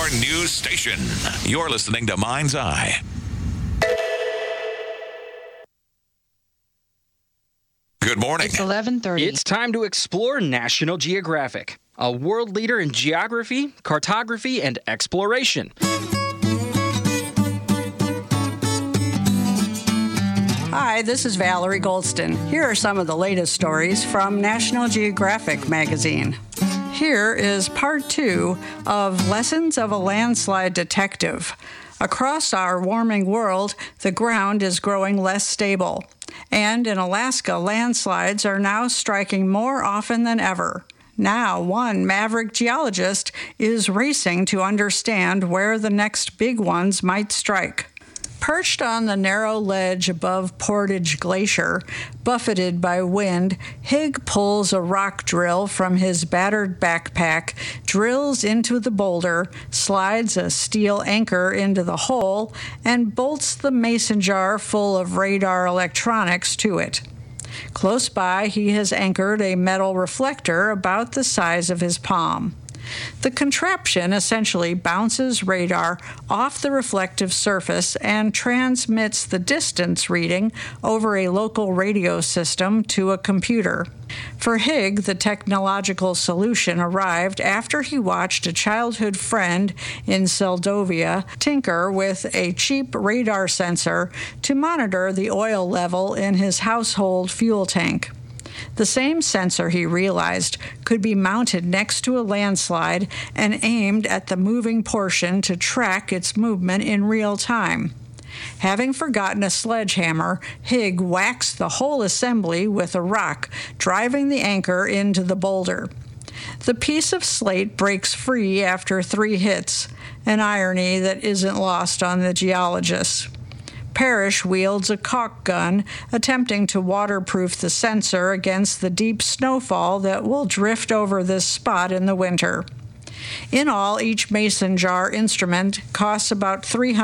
your news station. You're listening to Mind's Eye. Good morning. It's 11:30. It's time to explore National Geographic, a world leader in geography, cartography, and exploration. Hi, this is Valerie Goldston. Here are some of the latest stories from National Geographic magazine. Here is part 2 of Lessons of a Landslide Detective. Across our warming world, the ground is growing less stable. And in Alaska, landslides are now striking more often than ever. Now, one maverick geologist is racing to understand where the next big ones might strike. Perched on the narrow ledge above Portage Glacier, buffeted by wind, Hig pulls a rock drill from his battered backpack, drills into the boulder, slides a steel anchor into the hole, and bolts the mason jar full of radar electronics to it. Close by, he has anchored a metal reflector about the size of his palm. The contraption essentially bounces radar off the reflective surface and transmits the distance reading over a local radio system to a computer. For Hig, the technological solution arrived after he watched a childhood friend in Seldovia tinker with a cheap radar sensor to monitor the oil level in his household fuel tank. The same sensor, he realized, could be mounted next to a landslide and aimed at the moving portion to track its movement in real time. Having forgotten a sledgehammer, Hig whacks the whole assembly with a rock, driving the anchor into the boulder. The piece of slate breaks free after 3 hits, an irony that isn't lost on the geologists. Parrish wields a caulk gun, attempting to waterproof the sensor against the deep snowfall that will drift over this spot in the winter. In all, each mason jar instrument costs about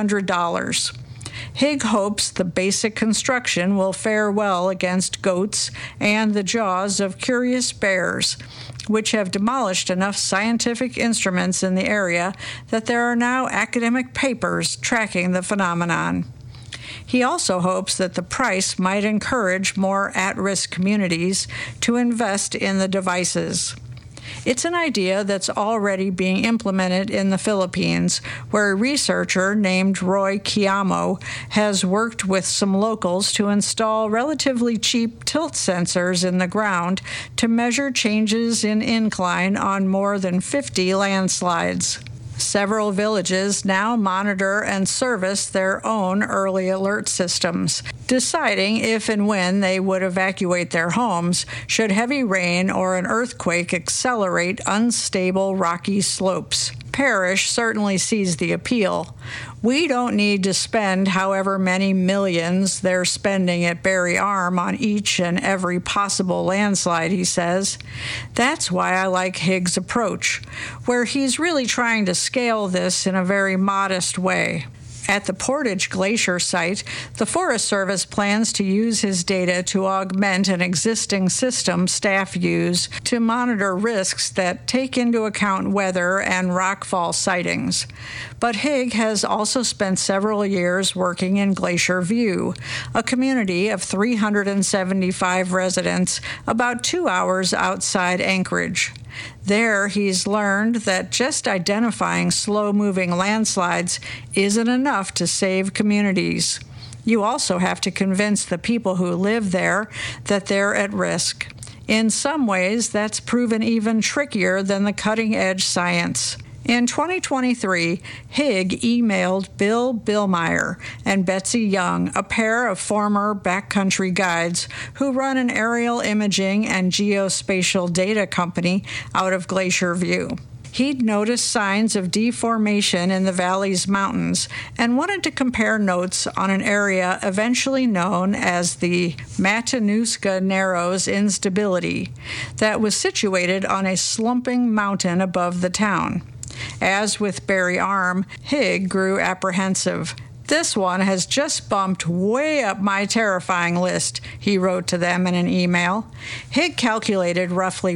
$300. Hig hopes the basic construction will fare well against goats and the jaws of curious bears, which have demolished enough scientific instruments in the area that there are now academic papers tracking the phenomenon. He also hopes that the price might encourage more at-risk communities to invest in the devices. It's an idea that's already being implemented in the Philippines, where a researcher named Roy Quiamo has worked with some locals to install relatively cheap tilt sensors in the ground to measure changes in incline on more than 50 landslides. Several villages now monitor and service their own early alert systems, deciding if and when they would evacuate their homes should heavy rain or an earthquake accelerate unstable rocky slopes. Parrish certainly sees the appeal. We don't need to spend however many millions they're spending at Barry Arm on each and every possible landslide, he says. That's why I like Hig's approach, where he's really trying to scale this in a very modest way. At the Portage Glacier site, the Forest Service plans to use his data to augment an existing system staff use to monitor risks that take into account weather and rockfall sightings. But Hig has also spent several years working in Glacier View, a community of 375 residents about 2 hours outside Anchorage. There, he's learned that just identifying slow-moving landslides isn't enough to save communities. You also have to convince the people who live there that they're at risk. In some ways, that's proven even trickier than the cutting-edge science. In 2023, Hig emailed Bill Billmeyer and Betsy Young, a pair of former backcountry guides who run an aerial imaging and geospatial data company out of Glacier View. He'd noticed signs of deformation in the valley's mountains and wanted to compare notes on an area eventually known as the Matanuska Narrows Instability that was situated on a slumping mountain above the town. As with Barry Arm, Hig grew apprehensive. "This one has just bumped way up my terrifying list," he wrote to them in an email. Higg calculated roughly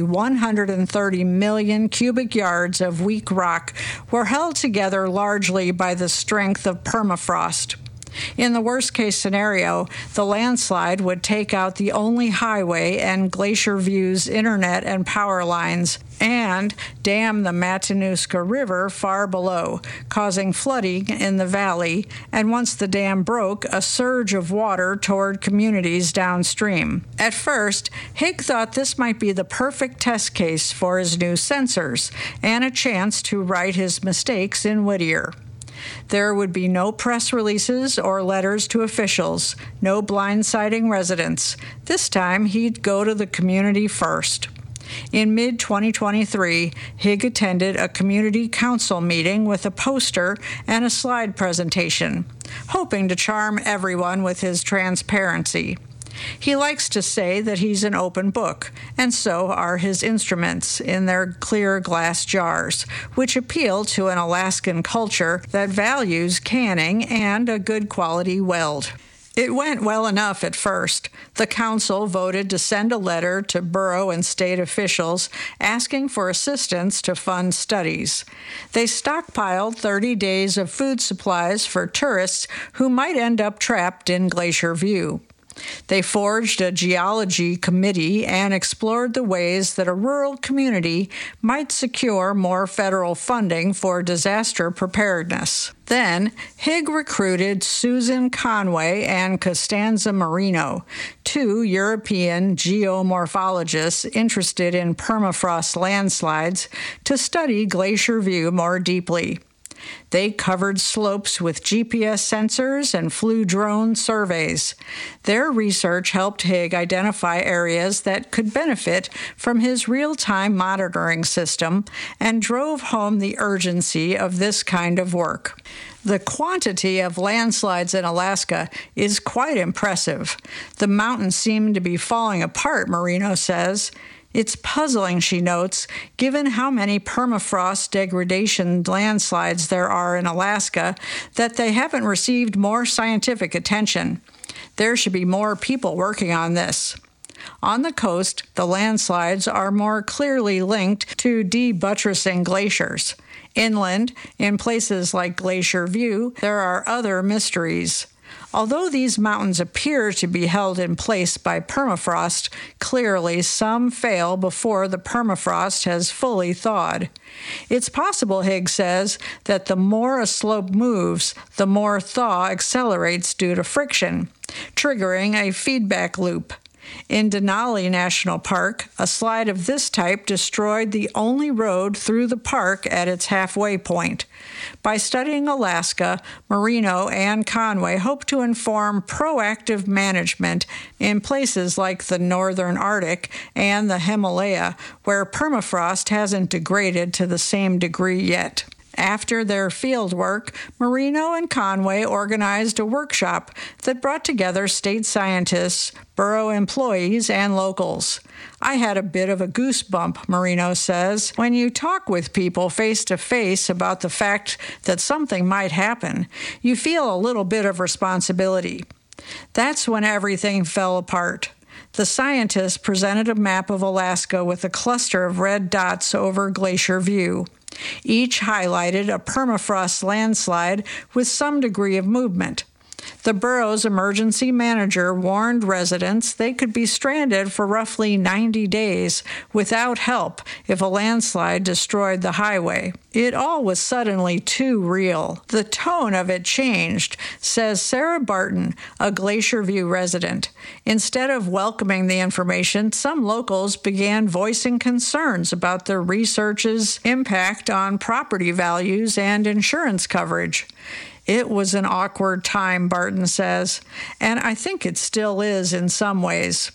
130 million cubic yards of weak rock were held together largely by the strength of permafrost. In the worst-case scenario, the landslide would take out the only highway and Glacier View's internet and power lines and dam the Matanuska River far below, causing flooding in the valley, and once the dam broke, a surge of water toward communities downstream. At first, Higg thought this might be the perfect test case for his new sensors and a chance to right his mistakes in Whittier. There would be no press releases or letters to officials, no blindsiding residents. This time, he'd go to the community first. In mid-2023, Higg attended a community council meeting with a poster and a slide presentation, hoping to charm everyone with his transparency. He likes to say that he's an open book, and so are his instruments in their clear glass jars, which appeal to an Alaskan culture that values canning and a good quality weld. It went well enough at first. The council voted to send a letter to borough and state officials asking for assistance to fund studies. They stockpiled 30 days of food supplies for tourists who might end up trapped in Glacier View. They forged a geology committee and explored the ways that a rural community might secure more federal funding for disaster preparedness. Then, Higg recruited Susan Conway and Costanza Marino, two European geomorphologists interested in permafrost landslides, to study Glacier View more deeply. They covered slopes with GPS sensors and flew drone surveys. Their research helped Higg identify areas that could benefit from his real-time monitoring system and drove home the urgency of this kind of work. The quantity of landslides in Alaska is quite impressive. The mountains seem to be falling apart, Marino says. It's puzzling, she notes, given how many permafrost degradation landslides there are in Alaska, that they haven't received more scientific attention. There should be more people working on this. On the coast, the landslides are more clearly linked to debuttressing glaciers. Inland, in places like Glacier View, there are other mysteries. Although these mountains appear to be held in place by permafrost, clearly some fail before the permafrost has fully thawed. It's possible, Higg says, that the more a slope moves, the more thaw accelerates due to friction, triggering a feedback loop. In Denali National Park, a slide of this type destroyed the only road through the park at its halfway point. By studying Alaska, Marino and Conway hope to inform proactive management in places like the northern Arctic and the Himalaya, where permafrost hasn't degraded to the same degree yet. After their field work, Marino and Conway organized a workshop that brought together state scientists, borough employees, and locals. I had a bit of a goosebump, Marino says. When you talk with people face to face about the fact that something might happen, you feel a little bit of responsibility. That's when everything fell apart. The scientists presented a map of Alaska with a cluster of red dots over Glacier View. Each highlighted a permafrost landslide with some degree of movement. The borough's emergency manager warned residents they could be stranded for roughly 90 days without help if a landslide destroyed the highway. It all was suddenly too real. The tone of it changed, says Sarah Barton, a Glacier View resident. Instead of welcoming the information, some locals began voicing concerns about the research's impact on property values and insurance coverage. It was an awkward time, Barton says, and I think it still is in some ways.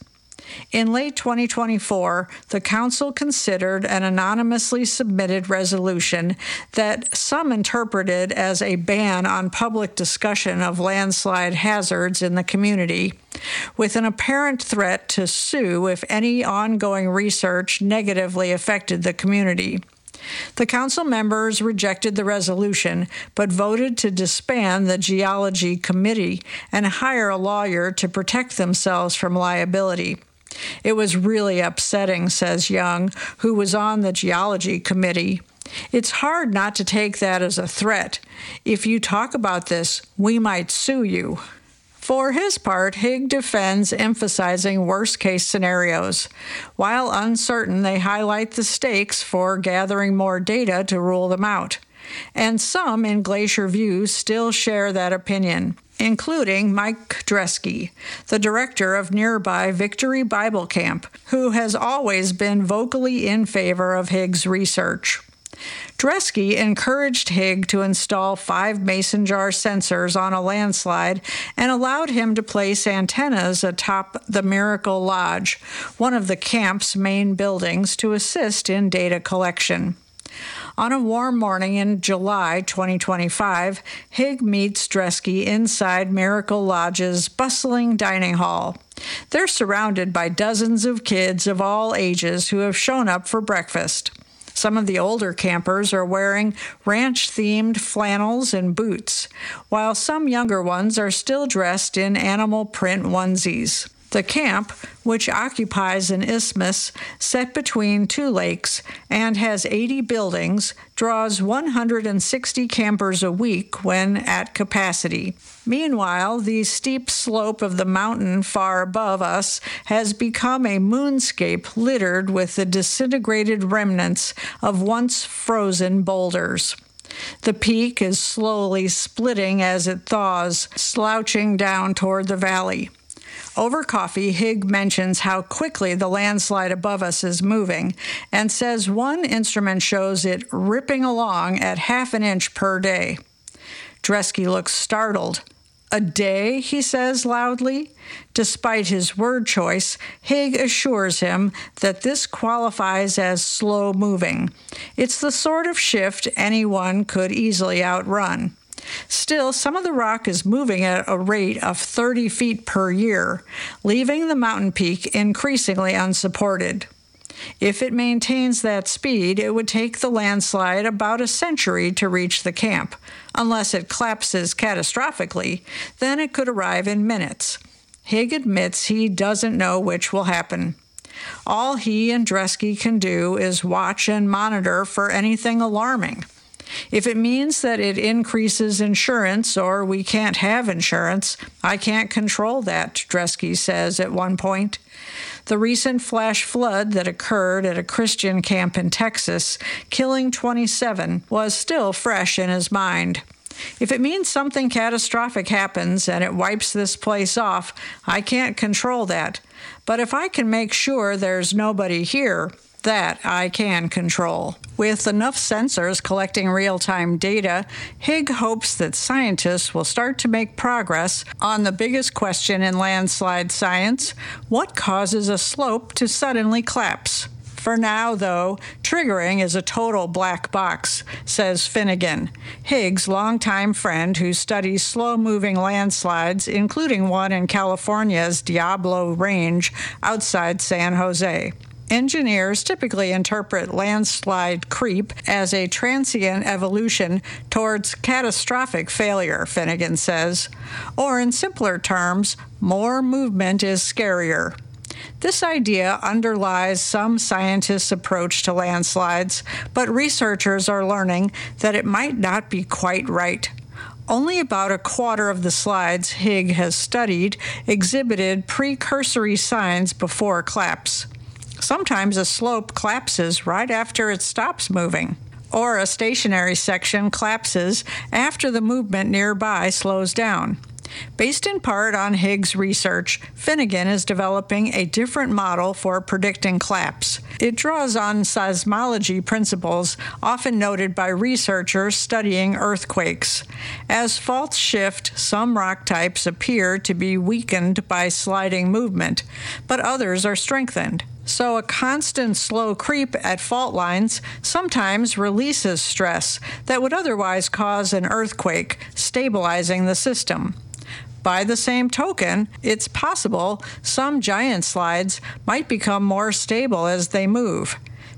In late 2024, the council considered an anonymously submitted resolution that some interpreted as a ban on public discussion of landslide hazards in the community, with an apparent threat to sue if any ongoing research negatively affected the community. The council members rejected the resolution, but voted to disband the Geology Committee and hire a lawyer to protect themselves from liability. It was really upsetting, says Young, who was on the Geology Committee. It's hard not to take that as a threat. If you talk about this, we might sue you. For his part, Higg defends emphasizing worst-case scenarios. While uncertain, they highlight the stakes for gathering more data to rule them out. And some in Glacier View still share that opinion, including Mike Dresky, the director of nearby Victory Bible Camp, who has always been vocally in favor of Higg's research. Dresky encouraged Higg to install 5 mason jar sensors on a landslide and allowed him to place antennas atop the Miracle Lodge, one of the camp's main buildings, to assist in data collection. On a warm morning in July 2025, Higg meets Dresky inside Miracle Lodge's bustling dining hall. They're surrounded by dozens of kids of all ages who have shown up for breakfast. Some of the older campers are wearing ranch-themed flannels and boots, while some younger ones are still dressed in animal print onesies. The camp, which occupies an isthmus set between 2 lakes and has 80 buildings, draws 160 campers a week when at capacity. Meanwhile, the steep slope of the mountain far above us has become a moonscape littered with the disintegrated remnants of once frozen boulders. The peak is slowly splitting as it thaws, slouching down toward the valley. Over coffee, Higg mentions how quickly the landslide above us is moving and says one instrument shows it ripping along at half an inch per day. Dresky looks startled. "A day?" he says loudly. Despite his word choice, Higg assures him that this qualifies as slow moving. It's the sort of shift anyone could easily outrun. Still, some of the rock is moving at a rate of 30 feet per year, leaving the mountain peak increasingly unsupported. If it maintains that speed, it would take the landslide about a century to reach the camp. Unless it collapses catastrophically, then it could arrive in minutes. Higg admits he doesn't know which will happen. All he and Dresky can do is watch and monitor for anything alarming. If it means that it increases insurance or we can't have insurance, I can't control that, Dresky says at one point. The recent flash flood that occurred at a Christian camp in Texas, killing 27, was still fresh in his mind. If it means something catastrophic happens and it wipes this place off, I can't control that. But if I can make sure there's nobody here, that I can control. With enough sensors collecting real-time data, Higg hopes that scientists will start to make progress on the biggest question in landslide science: what causes a slope to suddenly collapse? For now, though, triggering is a total black box, says Finnegan, Higg's longtime friend who studies slow-moving landslides, including one in California's Diablo Range outside San Jose. Engineers typically interpret landslide creep as a transient evolution towards catastrophic failure, Finnegan says. Or in simpler terms, more movement is scarier. This idea underlies some scientists' approach to landslides, but researchers are learning that it might not be quite right. Only about a quarter of the slides Higg has studied exhibited precursory signs before collapse. Sometimes a slope collapses right after it stops moving, or a stationary section collapses after the movement nearby slows down. Based in part on Higg's research, Finnegan is developing a different model for predicting collapse. It draws on seismology principles often noted by researchers studying earthquakes. As faults shift, some rock types appear to be weakened by sliding movement, but others are strengthened. So a constant slow creep at fault lines sometimes releases stress that would otherwise cause an earthquake, stabilizing the system. By the same token, it's possible some giant slides might become more stable as they move.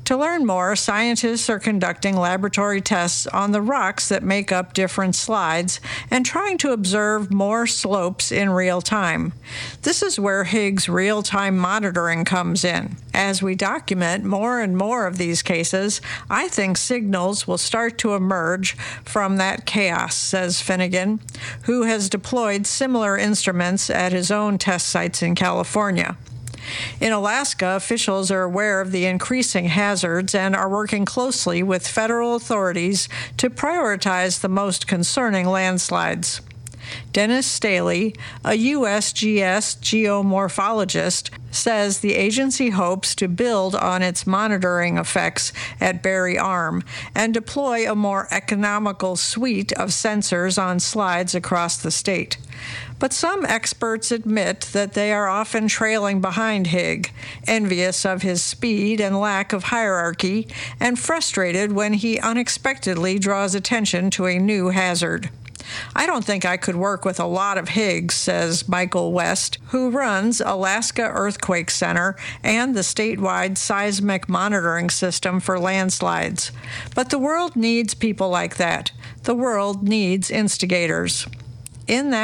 To learn more, scientists are conducting laboratory tests on the rocks that make up different slides and trying to observe more slopes in real time. This is where Higgs real-time monitoring comes in. As we document more and more of these cases, I think signals will start to emerge from that chaos, says Finnegan, who has deployed similar instruments at his own test sites in California. In Alaska, officials are aware of the increasing hazards and are working closely with federal authorities to prioritize the most concerning landslides. Dennis Staley, a USGS geomorphologist, says the agency hopes to build on its monitoring effects at Barry Arm and deploy a more economical suite of sensors on slides across the state. But some experts admit that they are often trailing behind Higg, envious of his speed and lack of hierarchy, and frustrated when he unexpectedly draws attention to a new hazard. I don't think I could work with a lot of Higgs, says Michael West, who runs Alaska Earthquake Center and the statewide seismic monitoring system for landslides. But the world needs people like that. The world needs instigators. In that